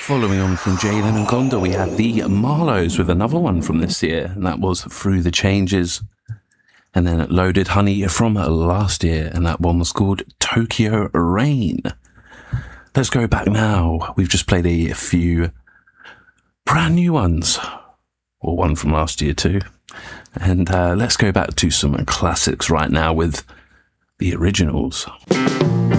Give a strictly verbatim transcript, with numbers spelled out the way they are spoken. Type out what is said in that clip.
Following on from Jalen and Gonda, we had the Marlows with another one from this year, and that was Through the Changes. And then Loaded Honey from last year, and that one was called Tokyo Rain. Let's go back now. We've just played a few brand new ones, or one from last year too. And uh, let's go back to some classics right now with the originals.